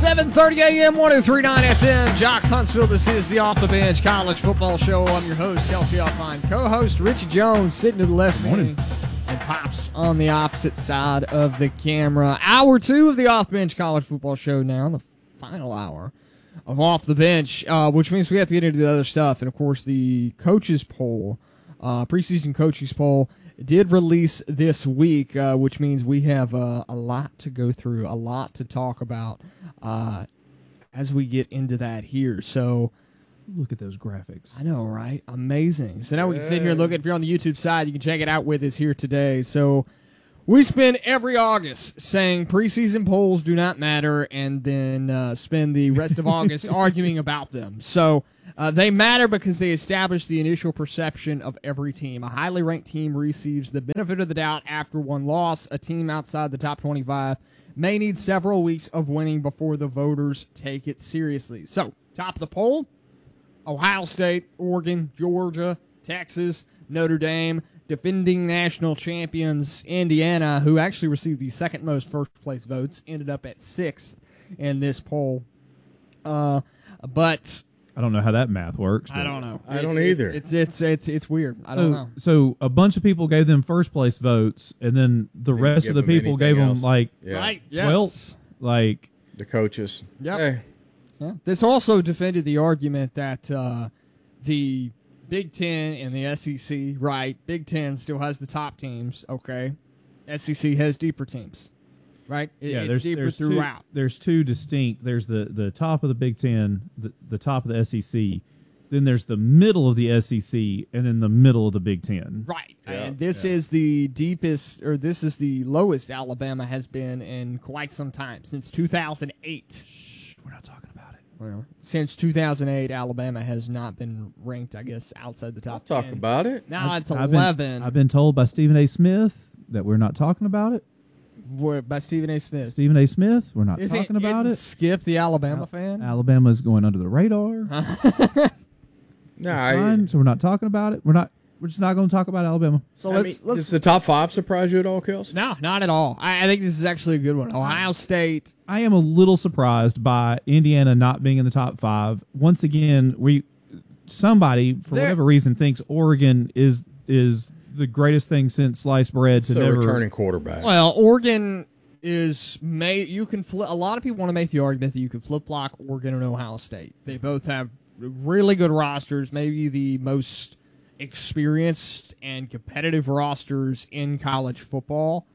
7:30 a.m., 103.9 FM, Jocks Huntsville. This is the Off the Bench College Football Show. I'm your host, Kelsey Alpine. Co-host Richie Jones sitting to the left of me, and Pops on the opposite side of the camera. Hour 2 of the Off the Bench College Football Show now, the final hour of Off the Bench, which means we have to get into the other stuff. And, of course, the coaches poll, preseason coaches poll, did release this week, which means we have a lot to go through, a lot to talk about as we get into that here. So, look at those graphics. I know, right? Amazing. So now we can sit here and look at, if you're on the YouTube side, you can check it out with us here today. So we spend every August saying preseason polls do not matter, and then spend the rest of August arguing about them. So they matter because they establish the initial perception of every team. A highly ranked team receives the benefit of the doubt after one loss. A team outside the top 25 may need several weeks of winning before the voters take it seriously. So, top of the poll, Ohio State, Oregon, Georgia, Texas, Notre Dame, defending national champions Indiana, who actually received the second most first-place votes, ended up at 6th in this poll. But I don't know how that math works. I don't know. I don't either. It's weird. I don't know. So a bunch of people gave them first place votes, and then the rest of the people gave them like 12th, like the coaches. Yep. Hey. Yeah. This also defended the argument that the Big Ten and the SEC, right? Big Ten still has the top teams. Okay, SEC has deeper teams. Right? It's deeper throughout. There's two distinct. There's the top of the Big Ten, the top of the SEC. Then there's the middle of the SEC, and then the middle of the Big Ten. Right. Yeah. And this is the deepest, or this is the lowest Alabama has been in quite some time, since 2008. Shh, we're not talking about it. Well, since 2008, Alabama has not been ranked, I guess, outside the top 10. Talk about it. Now it's 11. I've been told by Stephen A. Smith that we're not talking about it. By Stephen A. Smith. Stephen A. Smith, we're not talking about it. Skip the Alabama fan? Alabama's going under the radar. No, so we're not talking about it. We're just not going to talk about Alabama. So let's does the top 5 surprise you at all, Kels? No, not at all. I think this is actually a good one. Ohio State. I am a little surprised by Indiana not being in the top 5. Once again, somebody for whatever reason thinks Oregon is the greatest thing since sliced bread to never returning quarterback. Well, Oregon is you can flip. A lot of people want to make the argument that you can flip block Oregon and Ohio State. They both have really good rosters, maybe the most experienced and competitive rosters in college football.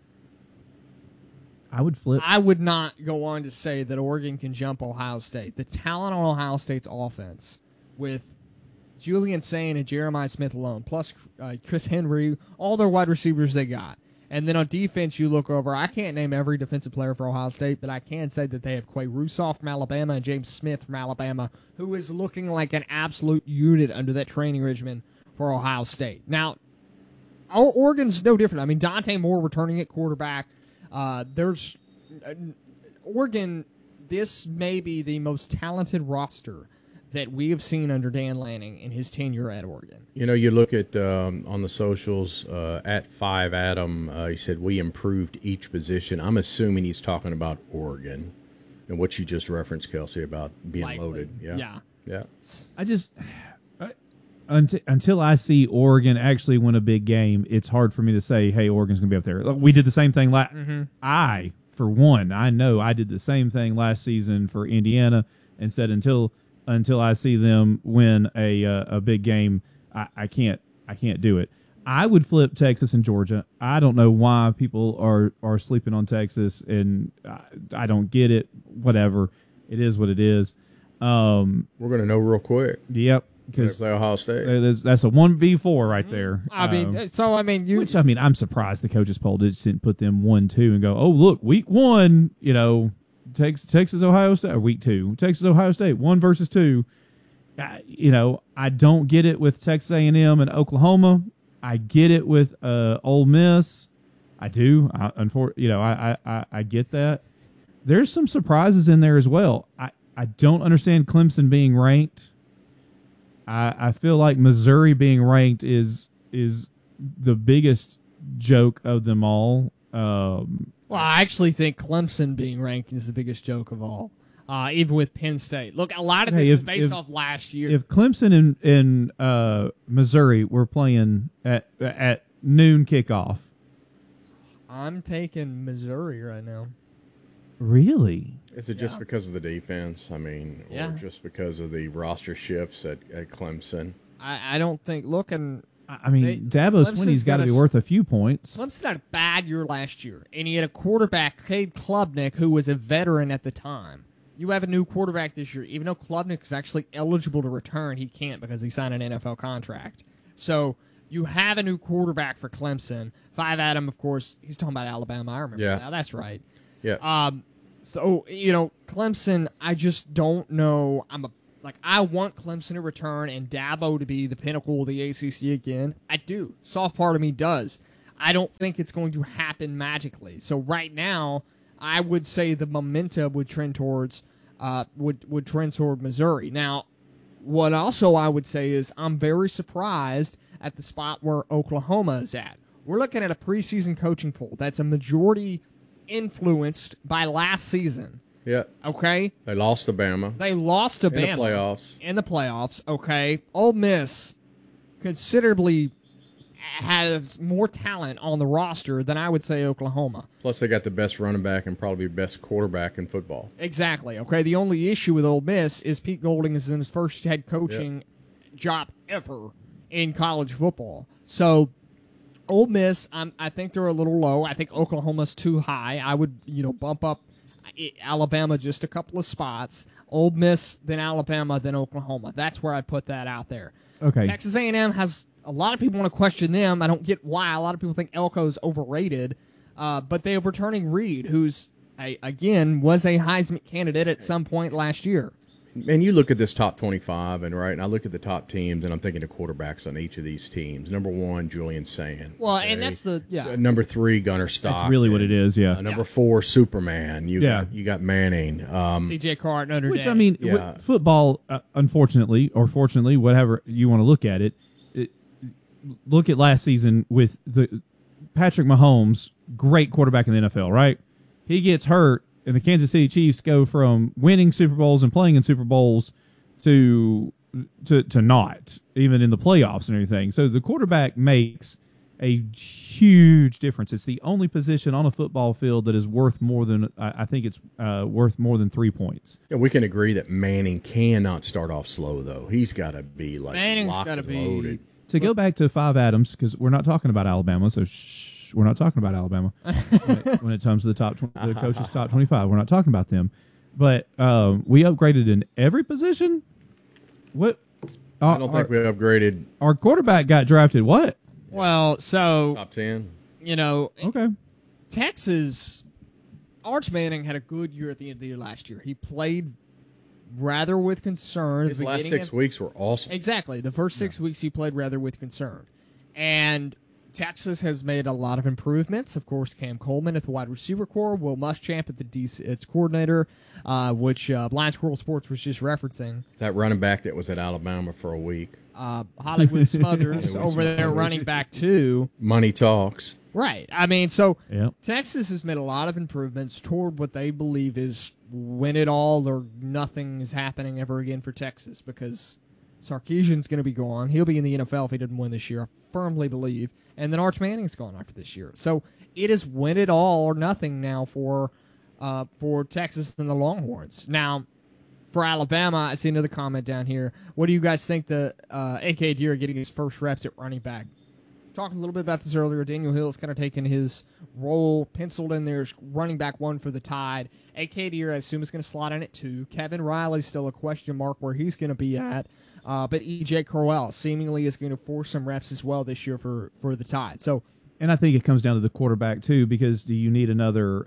I would flip. I would not go on to say that Oregon can jump Ohio State. The talent on Ohio State's offense with Julian Sain and Jeremiah Smith alone, plus Chris Henry, all their wide receivers they got. And then on defense, you look over, I can't name every defensive player for Ohio State, but I can say that they have Quay Russoff from Alabama and James Smith from Alabama, who is looking like an absolute unit under that training regimen for Ohio State. Now, Oregon's no different. I mean, Dante Moore returning at quarterback. There's Oregon, this may be the most talented roster that we have seen under Dan Lanning in his tenure at Oregon. You know, you look at on the socials at 5 Adam, he said we improved each position. I'm assuming he's talking about Oregon and what you just referenced, Kelsey, about being loaded. Yeah. I just until I see Oregon actually win a big game, it's hard for me to say, hey, Oregon's going to be up there. We did the same thing for one, I know I did the same thing last season for Indiana and said until I see them win a big game, I can't do it. I would flip Texas and Georgia. I don't know why people are sleeping on Texas, and I don't get it. Whatever, it is what it is. We're going to know real quick. Yep, because play Ohio State. That's a 1v4 right there. Which I'm surprised the coaches poll didn't put them 1-2 and go, oh look, week 1, Texas, Ohio State, or week 2. Texas, Ohio State, 1 versus 2. I don't get it with Texas A&M and Oklahoma. I get it with Ole Miss. I do. I get that. There's some surprises in there as well. I don't understand Clemson being ranked. I feel like Missouri being ranked is the biggest joke of them all. Well, I actually think Clemson being ranked is the biggest joke of all. even with Penn State. Look, a lot of this is based off last year. If Clemson and Missouri were playing at noon kickoff, I'm taking Missouri right now. really? Is it just because of the defense? I mean, or just because of the roster shifts at Clemson? I don't think. I mean, Dabo Swinney's got to be worth a few points. Clemson had a bad year last year, and he had a quarterback, Cade Klubnik, who was a veteran at the time. You have a new quarterback this year. Even though Klubnik is actually eligible to return, he can't because he signed an NFL contract. So you have a new quarterback for Clemson. Five Adam, of course, he's talking about Alabama. I remember that. That's right. Yeah. So, Clemson, I just don't know. I want Clemson to return and Dabo to be the pinnacle of the ACC again. I do. Soft part of me does. I don't think it's going to happen magically. So right now, I would say the momentum would trend towards toward Missouri. Now, what also I would say is I'm very surprised at the spot where Oklahoma is at. We're looking at a preseason coaching poll that's a majority influenced by last season. Yeah. Okay? They lost to Bama. In the playoffs, okay? Ole Miss considerably has more talent on the roster than I would say Oklahoma. Plus, they got the best running back and probably best quarterback in football. Exactly, okay? The only issue with Ole Miss is Pete Golding is in his first head coaching job ever in college football. So, Ole Miss, I think they're a little low. I think Oklahoma's too high. I would, bump up Alabama just a couple of spots. Ole Miss, then Alabama, then Oklahoma. That's where I'd put that out there. Okay. Texas A&M has a lot of people want to question them. I don't get why. A lot of people think Elko's overrated, but they have returning Reed, who's again was a Heisman candidate at some point last year. And you look at this top 25, and I look at the top teams, and I'm thinking of quarterbacks on each of these teams. Number 1, Julian Sand. Well, and that's Number 3, Gunnar Stockton. That's really what it is, yeah. Number 4, Superman. You got Manning. C.J. Carr, Notre Dame. Which, I mean, football, unfortunately, or fortunately, whatever you want to look at it, look at last season with the Patrick Mahomes, great quarterback in the NFL, right? He gets hurt, and the Kansas City Chiefs go from winning Super Bowls and playing in Super Bowls to not, even in the playoffs and everything. So the quarterback makes a huge difference. It's the only position on a football field that is worth more than, I think it's worth more than 3 points. Yeah, we can agree that Manning cannot start off slow, though. He's got to be locked and loaded. To go back to Five Adams, because we're not talking about Alabama, so we're not talking about Alabama when it comes to the coaches' top 25. We're not talking about them. But we upgraded in every position. What? I don't think we upgraded. Our quarterback got drafted. What? Well, so top 10. Okay. Texas, Arch Manning had a good year at the end of the year last year. He played rather with concern. His last 6 weeks were awesome. Exactly. The first 6 weeks he played rather with concern. And Texas has made a lot of improvements. Of course, Cam Coleman at the wide receiver corps, Will Muschamp at the its coordinator, which Blind Squirrel Sports was just referencing. That running back that was at Alabama for a week. Hollywood Smothers over there running back too. Money talks. Right. I mean, so Texas has made a lot of improvements toward what they believe is win it all or nothing is happening ever again for Texas, because Sarkisian's going to be gone. He'll be in the NFL if he didn't win this year, I firmly believe. And then Arch Manning's gone after this year. So it is win it all or nothing now for Texas and the Longhorns. Now, for Alabama, I see another comment down here. What do you guys think the A.K. Deere getting his first reps at running back? Talked a little bit about this earlier. Daniel Hill's kind of taken his role, penciled in there as running back 1 for the Tide. A.K. Deere, I assume, is going to slot in at 2. Kevin Riley's still a question mark where he's going to be at. But E.J. Crowell seemingly is going to force some reps as well this year for the Tide. So, and I think it comes down to the quarterback, too, because do you need another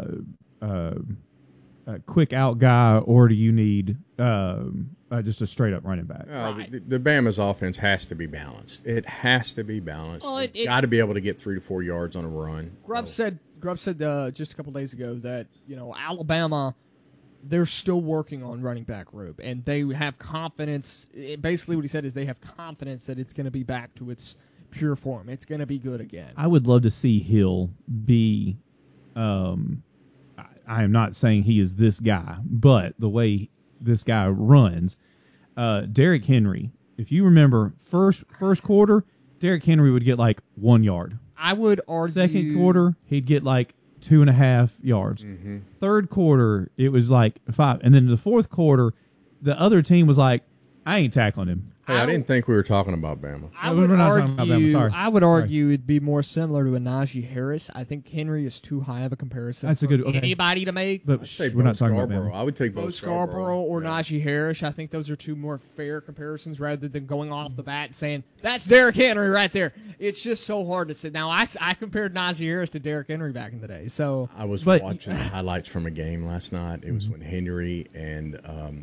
quick out guy, or do you need just a straight-up running back? The Bama's offense has to be balanced. It has to be balanced. Well, it's got to be able to get 3 to 4 yards on a run. Grubb said just a couple days ago that Alabama, they're still working on running back group, and they have confidence. Basically, what he said is they have confidence that it's going to be back to its pure form. It's going to be good again. I would love to see Hill be I am not saying he is this guy, but the way this guy runs, Derrick Henry. If you remember, first quarter, Derrick Henry would get like 1 yard. I would argue. Second quarter, he'd get like 2.5 yards. Mm-hmm. Third quarter, it was like 5, and then the fourth quarter, the other team was like, I ain't tackling him. Hey, I didn't think we were talking about Bama. I No, would we're not talking about Bama, sorry. argue it'd be more similar to a Najee Harris. I think Henry is too high of a comparison That's a for good- okay. anybody to make. But I'd take we're not Bo talking about Scarborough. Bama. I would take Bo Bo Scarborough or Yeah. Najee Harris. I think those are two more fair comparisons rather than going off the bat saying, that's Derrick Henry right there. It's just so hard to say. Now, I compared Najee Harris to Derrick Henry back in the day. So I was But- watching highlights from a game last night. It was when Henry and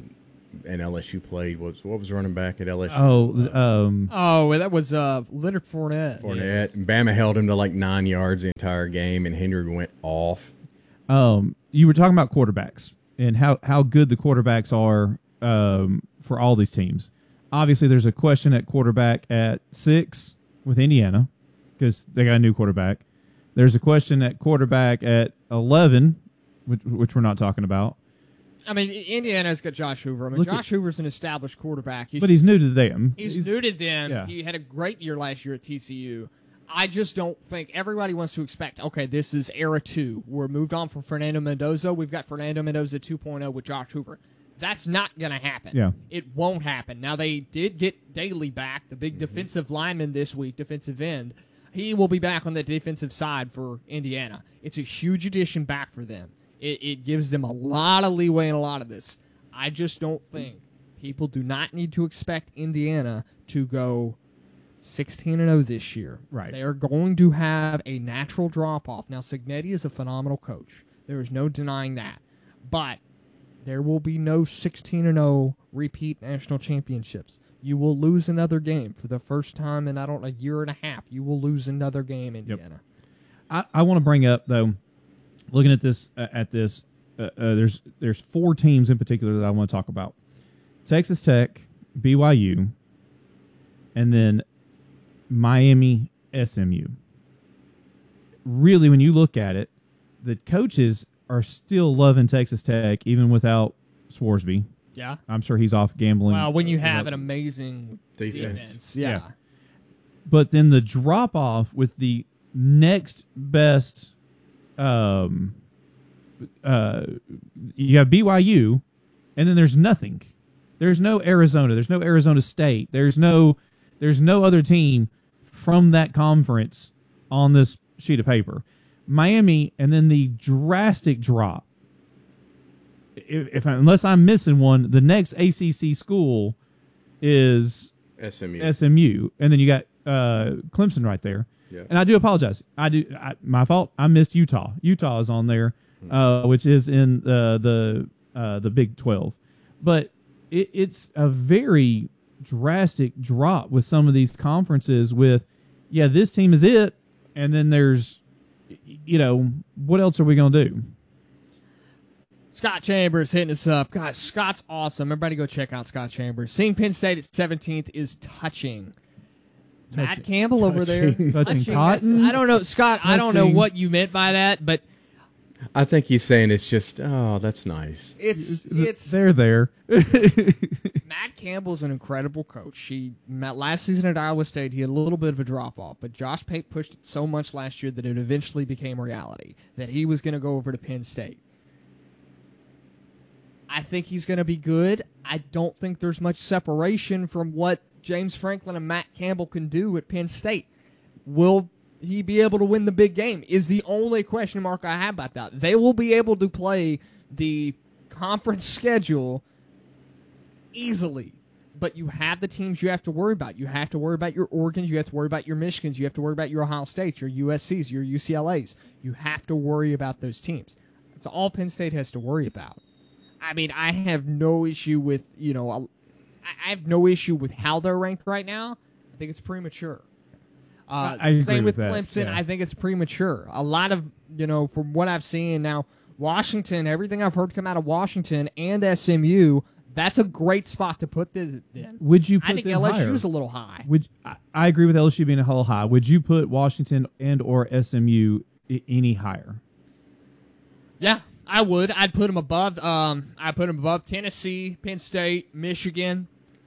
LSU played. What was running back at LSU? that was Leonard Fournette. Fournette. And Bama held him to like 9 yards the entire game, and Henry went off. You were talking about quarterbacks and how good the quarterbacks are for all these teams. Obviously, there's a question at quarterback at 6 with Indiana because they got a new quarterback. There's a question at quarterback at 11, which we're not talking about. I mean, Indiana's got Josh Hoover. I mean, Josh Hoover's an established quarterback. But he's new to them. He's new to them. Yeah. He had a great year last year at TCU. I just don't think everybody wants to expect, okay, this is era 2. We're moved on from Fernando Mendoza. We've got Fernando Mendoza 2.0 with Josh Hoover. That's not going to happen. Yeah. It won't happen. Now, they did get Daly back, the big defensive lineman this week, defensive end. He will be back on the defensive side for Indiana. It's a huge addition back for them. It gives them a lot of leeway in a lot of this. I just don't think people do not need to expect Indiana to go 16-0 this year. Right. They are going to have a natural drop-off. Now, Cignetti is a phenomenal coach. There is no denying that. But there will be no 16-0 repeat national championships. You will lose another game for the first time in, a year and a half. You will lose another game, Indiana. I want to bring up, though, looking at this, there's 4 teams in particular that I want to talk about: Texas Tech, BYU, and then Miami, SMU. Really, when you look at it, the coaches are still loving Texas Tech, even without Swarsby. Yeah. I'm sure he's off gambling. Well, when you have an amazing defense. Yeah. But then the drop off with the next best, you have BYU, and then there's nothing. There's no Arizona. There's no Arizona State. There's no other team from that conference on this sheet of paper. Miami, and then the drastic drop. Unless I'm missing one, the next ACC school is SMU, and then you got Clemson right there. Yeah. And I do apologize. My fault. I missed Utah. Utah is on there, which is in the Big 12. But it's a very drastic drop with some of these conferences. With this team is it, and then there's, what else are we going to do? Scott Chambers hitting us up. Guys, Scott's awesome. Everybody go check out Scott Chambers. Seeing Penn State at 17th is touching. Matt Campbell over there. Touching cotton? I don't know, Scott, I don't know what you meant by that, but I think he's saying it's just, that's nice. it's They're there. Matt Campbell's an incredible coach. He met last season at Iowa State. He had a little bit of a drop-off, but Josh Pate pushed it so much last year that it eventually became reality, that he was going to go over to Penn State. I think he's going to be good. I don't think there's much separation from what James Franklin and Matt Campbell can do at Penn State. Will he be able to win the big game is the only question mark I have about that. They will be able to play the conference schedule easily, but you have the teams you have to worry about. You have to worry about your Oregons. You have to worry about your Michigans. You have to worry about your Ohio States, your USCs, your UCLAs. You have to worry about those teams. That's all Penn State has to worry about. I mean, I have no issue with, I have no issue with how they're ranked right now. I think it's premature. I agree same with that. Clemson. Yeah. I think it's premature. A lot of, from what I've seen now, Washington, everything I've heard come out of Washington and SMU, that's a great spot to put this in. Would you put I think them LSU's higher? a little high. I agree with LSU being a little high. Would you put Washington and or SMU any higher? Yeah. I would. I'd put them above. I put them above Tennessee, Penn State, Michigan,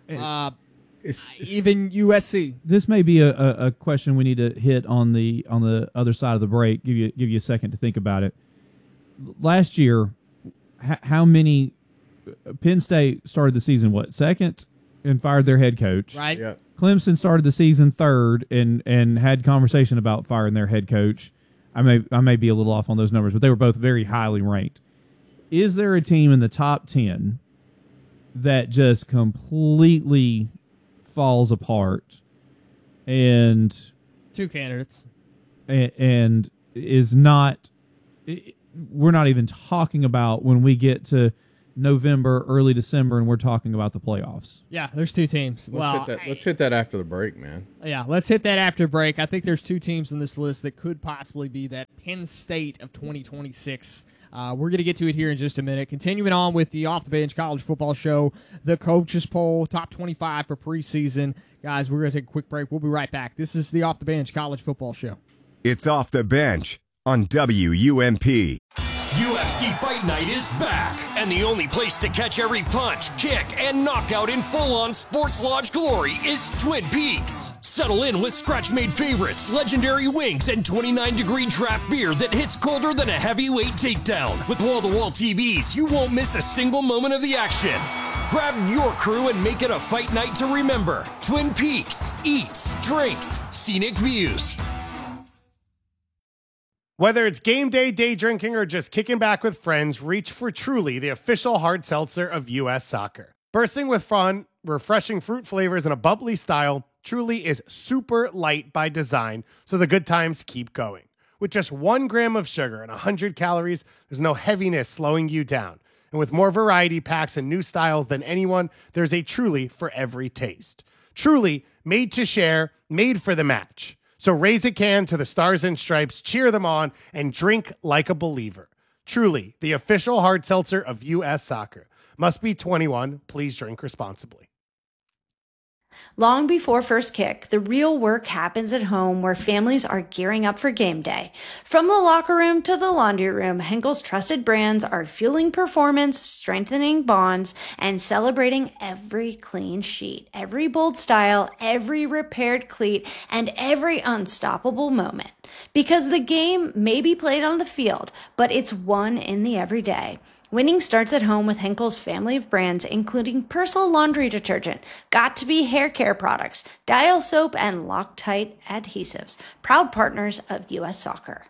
even USC. This may be a question we need to hit on the other side of the break. Give you a second to think about it. Last year, how many Penn State started the season second and fired their head coach. Right. Yeah. Clemson started the season third and had conversation about firing their head coach. I may be a little off on those numbers, but they were both very highly ranked. Is there a team in the top 10 that just completely falls apart and two candidates and is not, we're not even talking about when we get to November, early December, and we're talking about the playoffs? Yeah, there's two teams. Let's hit that after the break, man. Yeah, let's hit that after break. I think there's two teams in this list that could possibly be that Penn State of 2026. We're going to get to it here in just a minute. Continuing on with the Off the Bench College Football Show, the Coaches Poll, top 25 for preseason. Guys, we're going to take a quick break. We'll be right back. This is the Off the Bench College Football Show. It's Off the Bench on WUMP. UFC Fight Night is back, and the only place to catch every punch, kick, and knockout in full-on Sports Lodge glory is Twin Peaks. Settle in with scratch-made favorites, legendary wings, and 29-degree draft beer that hits colder than a heavyweight takedown. With wall-to-wall TVs, you won't miss a single moment of the action. Grab your crew and make it a fight night to remember. Twin Peaks. Eats, drinks, scenic views. Whether it's game day, day drinking, or just kicking back with friends, reach for Truly, the official hard seltzer of U.S. Soccer. Bursting with fun, refreshing fruit flavors, and a bubbly style, Truly is super light by design, so the good times keep going. With just 1 gram of sugar and 100 calories, there's no heaviness slowing you down. And with more variety packs and new styles than anyone, there's a Truly for every taste. Truly, made to share, made for the match. So raise a can to the Stars and Stripes, cheer them on, and drink like a believer. Truly, the official hard seltzer of U.S. Soccer. Must be 21. Please drink responsibly. Long before first kick, the real work happens at home where families are gearing up for game day. From the locker room to the laundry room, Henkel's trusted brands are fueling performance, strengthening bonds, and celebrating every clean sheet, every bold style, every repaired cleat, and every unstoppable moment. Because the game may be played on the field, but it's won in the everyday. Winning starts at home with Henkel's family of brands, including Persil laundry detergent, Got2b hair care products, Dial soap, and Loctite adhesives. Proud partners of U.S. Soccer.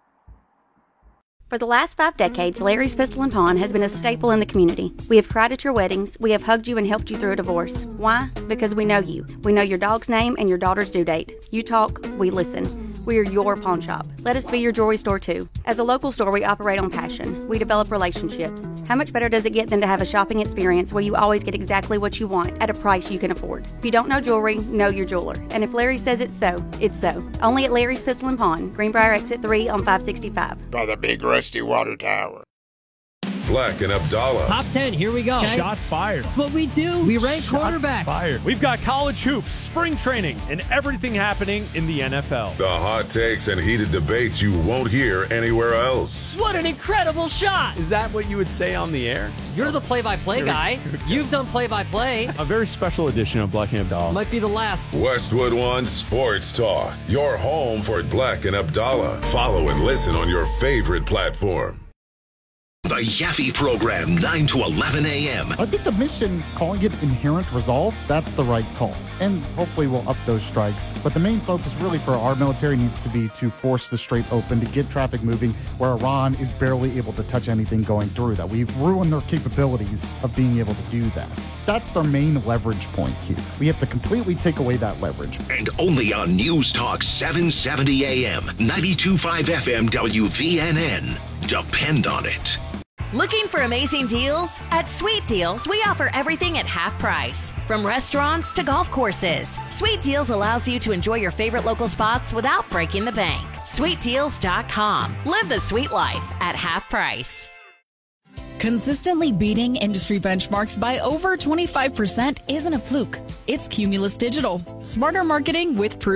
For the last 5 decades, Larry's Pistol and Pawn has been a staple in the community. We have cried at your weddings. We have hugged you and helped you through a divorce. Why? Because we know you. We know your dog's name and your daughter's due date. You talk, we listen. We are your pawn shop. Let us be your jewelry store too. As a local store, we operate on passion. We develop relationships. How much better does it get than to have a shopping experience where you always get exactly what you want at a price you can afford? If you don't know jewelry, know your jeweler. And if Larry says it's so, it's so. Only at Larry's Pistol and Pawn, Greenbrier Exit 3 on 565. By the big rusty water tower. Black and Abdallah. Top 10, here we go. Okay. Shots fired. That's what we do. We rank quarterbacks. Fired. We've got college hoops, spring training, and everything happening in the NFL. The hot takes and heated debates you won't hear anywhere else. What an incredible shot. Is that what you would say on the air? You're the play-by-play guy. You've done play-by-play. A very special edition of Black and Abdallah. Might be the last. Westwood One Sports Talk. Your home for Black and Abdallah. Follow and listen on your favorite platform. The Yaffe Program, 9 to 11 a.m. I think the mission, calling it Inherent Resolve, that's the right call. And hopefully we'll up those strikes. But the main focus really for our military needs to be to force the Strait open, to get traffic moving where Iran is barely able to touch anything going through that. We've ruined their capabilities of being able to do that. That's their main leverage point here. We have to completely take away that leverage. And only on News Talk 770 a.m., 92.5 FM WVNN. Depend on it. Looking for amazing deals? At Sweet Deals, we offer everything at half price. From restaurants to golf courses, Sweet Deals allows you to enjoy your favorite local spots without breaking the bank. SweetDeals.com. Live the sweet life at half price. Consistently beating industry benchmarks by over 25% isn't a fluke. It's Cumulus Digital. Smarter marketing with proof.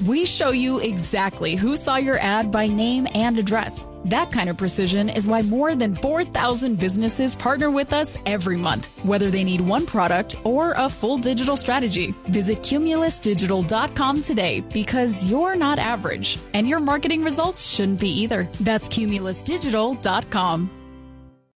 We show you exactly who saw your ad by name and address. That kind of precision is why more than 4,000 businesses partner with us every month, whether they need one product or a full digital strategy. Visit cumulusdigital.com today because you're not average, and your marketing results shouldn't be either. That's cumulusdigital.com.